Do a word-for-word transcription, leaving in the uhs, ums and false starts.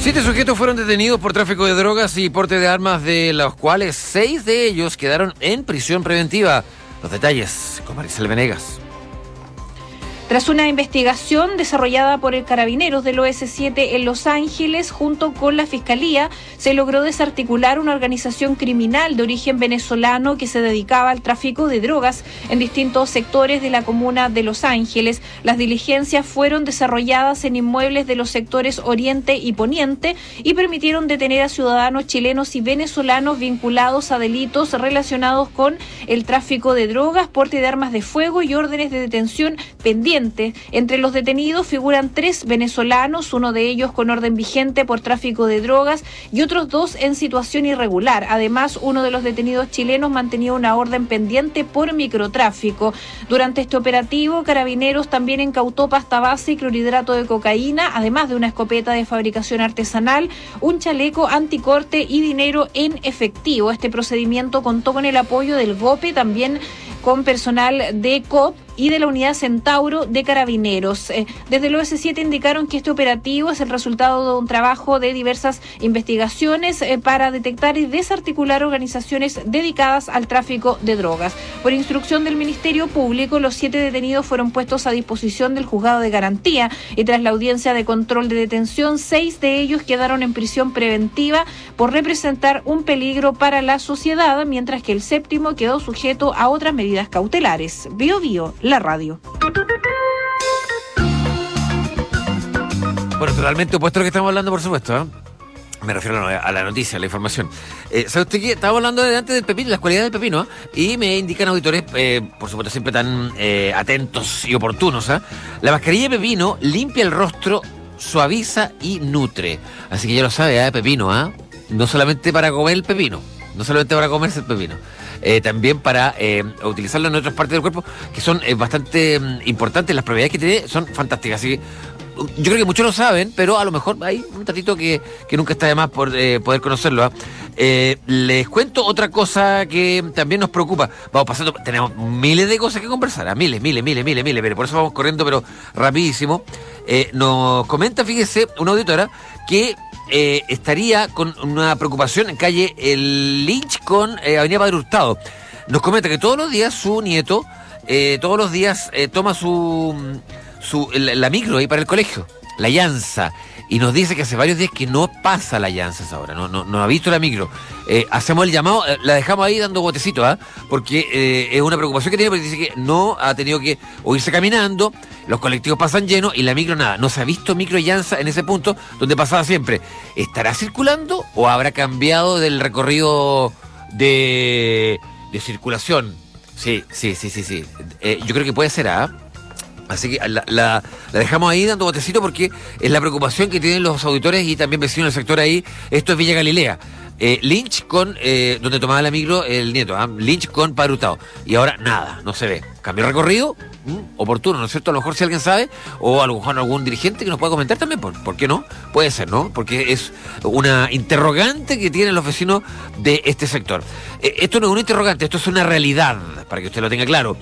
Siete sujetos fueron detenidos por tráfico de drogas y porte de armas, de los cuales seis de ellos quedaron en prisión preventiva. Los detalles con Maricel Venegas. Tras una investigación desarrollada por el Carabineros del O S siete en Los Ángeles, junto con la Fiscalía, se logró desarticular una organización criminal de origen venezolano que se dedicaba al tráfico de drogas en distintos sectores de la comuna de Los Ángeles. Las diligencias fueron desarrolladas en inmuebles de los sectores Oriente y Poniente y permitieron detener a ciudadanos chilenos y venezolanos vinculados a delitos relacionados con el tráfico de drogas, porte de armas de fuego y órdenes de detención pendientes. Entre los detenidos figuran tres venezolanos, uno de ellos con orden vigente por tráfico de drogas y otros dos en situación irregular. Además, uno de los detenidos chilenos mantenía una orden pendiente por microtráfico. Durante este operativo, Carabineros también incautó pasta base y clorhidrato de cocaína, además de una escopeta de fabricación artesanal, un chaleco anticorte y dinero en efectivo. Este procedimiento contó con el apoyo del GOPE, también con personal de C O P y de la Unidad Centauro de Carabineros. Eh, desde el O S siete indicaron que este operativo es el resultado de un trabajo de diversas investigaciones eh, para detectar y desarticular organizaciones dedicadas al tráfico de drogas. Por instrucción del Ministerio Público, los siete detenidos fueron puestos a disposición del Juzgado de Garantía y tras la audiencia de control de detención, seis de ellos quedaron en prisión preventiva por representar un peligro para la sociedad, mientras que el séptimo quedó sujeto a otras medidas cautelares. Bio Bio, la radio. Bueno, totalmente opuesto a lo que estamos hablando, por supuesto, ¿eh? Me refiero a la noticia, a la información. Eh, ¿Sabe usted qué? Estábamos hablando antes del pepino, las cualidades del pepino, ¿eh? Y me indican auditores, eh, por supuesto, siempre tan eh, atentos y oportunos, ¿eh? La mascarilla de pepino limpia el rostro, suaviza y nutre. Así que ya lo sabe, ¿eh? Pepino, ¿eh? No solamente para comer el pepino, no solamente para comerse el pepino. Eh, también para eh, utilizarlo en otras partes del cuerpo que son eh, bastante mm, importantes. Las propiedades que tiene son fantásticas. Así que yo creo que muchos lo saben, pero a lo mejor hay un ratito que, que nunca está de más por eh, poder conocerlo, ¿eh? Eh, les cuento otra cosa que también nos preocupa. Vamos pasando, tenemos miles de cosas que conversar, ¿eh? miles, miles, miles, miles, miles, pero por eso vamos corriendo, pero rapidísimo. Eh, nos comenta, fíjese, una auditora que Eh, estaría con una preocupación en calle El Lynch con eh, Avenida Padre Hurtado. Nos comenta que todos los días su nieto, eh, todos los días eh, toma su, su la, la micro ahí para el colegio, la Llanza, y nos dice que hace varios días que no pasa la Llanza ahora, no, no, no ha visto la micro. Eh, hacemos el llamado, eh, la dejamos ahí dando botecitos, ¿ah? ¿eh? Porque eh, es una preocupación que tiene, porque dice que no ha tenido que o irse caminando, los colectivos pasan llenos y la micro nada. No se ha visto micro Llanza en ese punto donde pasaba siempre. ¿Estará circulando o habrá cambiado del recorrido de, de circulación? Sí, sí, sí, sí, sí. Eh, yo creo que puede ser, ¿ah? ¿eh? Así que la, la, la dejamos ahí dando botecito porque es la preocupación que tienen los auditores y también vecinos del sector ahí. Esto es Villa Galilea. Eh, Lynch con, eh, donde tomaba la micro el nieto, ¿eh? Lynch con Padre Hurtado. Y ahora nada, no se ve. ¿Cambió el recorrido? ¿Mm? Oportuno, ¿no es cierto? A lo mejor si alguien sabe, o a lo mejor algún dirigente que nos pueda comentar también, ¿por, ¿por qué no? Puede ser, ¿no? Porque es una interrogante que tienen los vecinos de este sector. Eh, esto no es una interrogante, esto es una realidad, para que usted lo tenga claro.